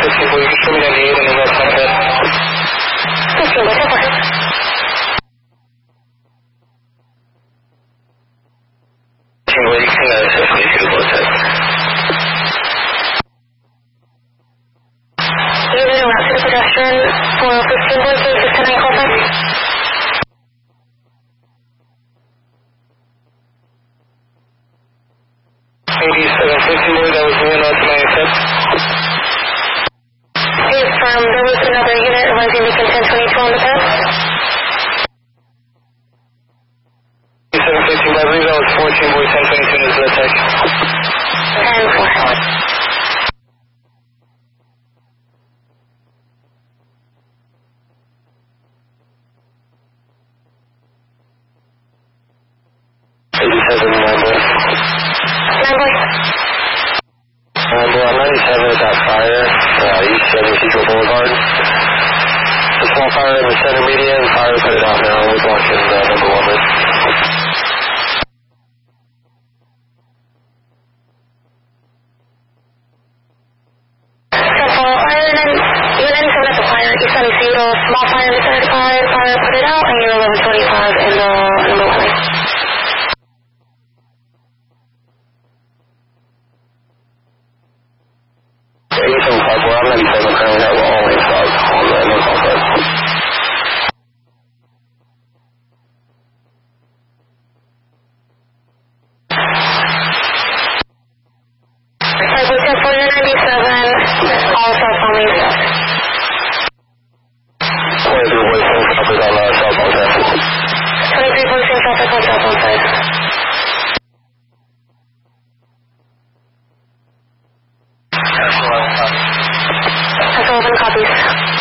15 boy, you can show me 98 and then that's not bad. 15 boy, 10-4. Well, you can associate to the boat set. Unit around to the pedestrian for 15 boy, please, 6-9 call sign. 87, 15 boy, that was me and that's 97. Hey, there was another unit rising beacon 1022 on the path. 87, 15 boy, I believe that was 14 boy, 1022 is the tech. 10-4. On 97 is that fire, east of Cathedral Boulevard. The small fire in the center median, fire put it out now, we're watching number 1 list. You're 97 at the fire, east on Cathedral, small fire in the center fire put it out, and you're 1125 in the number 1 list. Well, I'm 97 currently, that will only start on the north side. Cycle 10-4, you're 97, all southbound lanes left. 23 boys, same traffic on southbound traffic. 23 boys, same traffic on southbound side. That's 11 copies.